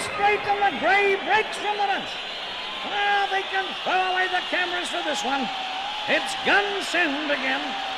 straight, and the Grey breaks from the bunch. Well, they can throw away the cameras for this one. It's gun send again.